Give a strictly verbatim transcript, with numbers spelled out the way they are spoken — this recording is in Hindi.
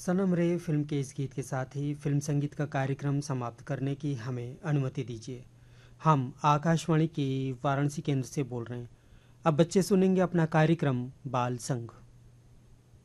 सनम रे फिल्म के इस गीत के साथ ही फिल्म संगीत का कार्यक्रम समाप्त करने की हमें अनुमति दीजिए। हम आकाशवाणी की वाराणसी केंद्र से बोल रहे हैं। अब बच्चे सुनेंगे अपना कार्यक्रम बाल संग।